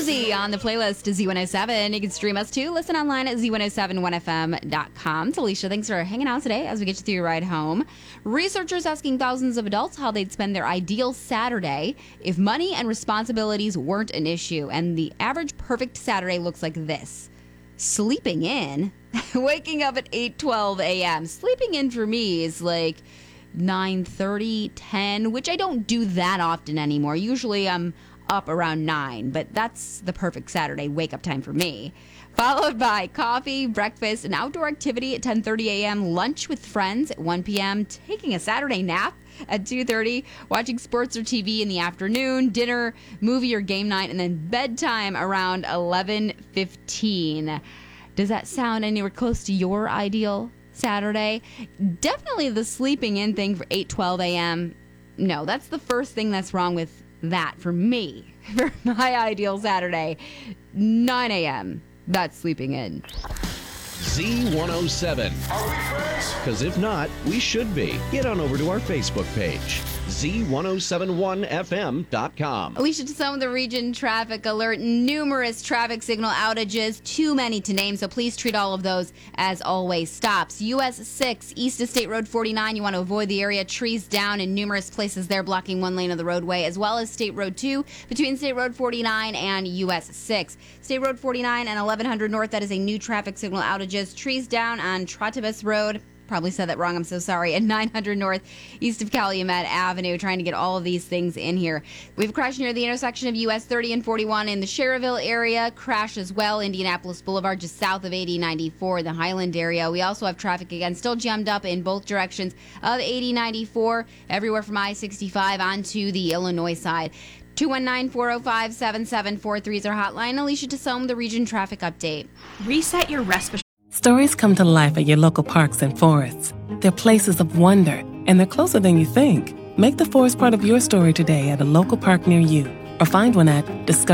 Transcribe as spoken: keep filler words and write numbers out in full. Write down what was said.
Rosie on the playlist to Z one oh seven. You can stream us too. Listen online at Z one oh seven one F M dot com. It's Alicia. Thanks for hanging out today as we get you through your ride home. Researchers asking thousands of adults how they'd spend their ideal Saturday if money and responsibilities weren't an issue. And the average perfect Saturday looks like this. Sleeping in. Waking up at eight twelve a.m. Sleeping in for me is like nine thirty, ten, which I don't do that often anymore. Usually I'm up around nine, but that's the perfect Saturday wake-up time for me. Followed by coffee, breakfast, an outdoor activity at ten thirty a.m., lunch with friends at one p.m., taking a Saturday nap at two thirty, watching sports or T V in the afternoon, dinner, movie or game night, and then bedtime around eleven fifteen. Does that sound anywhere close to your ideal Saturday? Definitely the sleeping in thing for eight twelve a.m. No, that's the first thing that's wrong with that for me. For my ideal Saturday, nine a.m. That's sleeping in. Z one oh seven. Are we friends? Because if not, we should be. Get on over to our Facebook page, Z ten seventy-one F M dot com. Alicia, to some of the region traffic alert, numerous traffic signal outages, too many to name, so please treat all of those as always stops. U S six, east of State Road forty-nine, you want to avoid the area. Trees down in numerous places there, blocking one lane of the roadway, as well as State Road two, between State Road forty-nine and U S six. State Road forty-nine and eleven hundred North, that is a new traffic signal outages. Trees down on Trotibus Road. Probably said that wrong. I'm so sorry. At nine hundred North, east of Calumet Avenue, trying to get all of these things in here. We have a crash near the intersection of U S thirty and forty-one in the Cherville area. Crash as well, Indianapolis Boulevard, just south of eighty ninety-four in the Highland area. We also have traffic again, still jammed up in both directions of eighty ninety-four, everywhere from I sixty-five onto the Illinois side. two one nine, four oh five, seven seven four three is our hotline. Alicia Tassom, the region traffic update. Reset your respiratory. Stories come to life at your local parks and forests. They're places of wonder, and they're closer than you think. Make the forest part of your story today at a local park near you, or find one at discover